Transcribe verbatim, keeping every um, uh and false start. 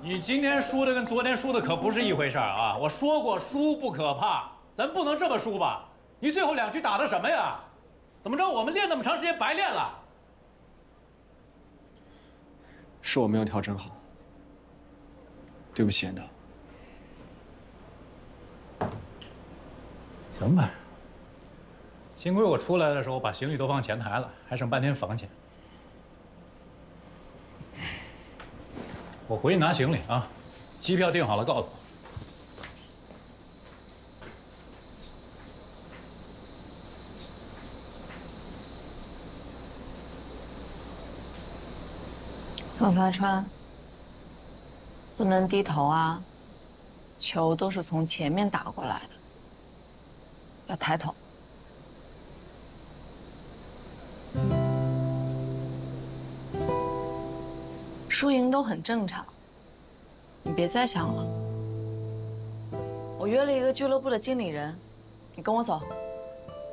你今天输的跟昨天输的可不是一回事儿啊！我说过输不可怕，咱不能这么输吧？你最后两局打的什么呀？怎么着？我们练那么长时间白练了？ 是我没有调整好，对不起严导。 行吧。幸亏我出来的时候把行李都放前台了，还省半天房钱。我回去拿行李啊，机票订好了，告诉我。 宋三川，不能低头啊，球都是从前面打过来的，要抬头。输赢都很正常，你别再想了。我约了一个俱乐部的经理人，你跟我走。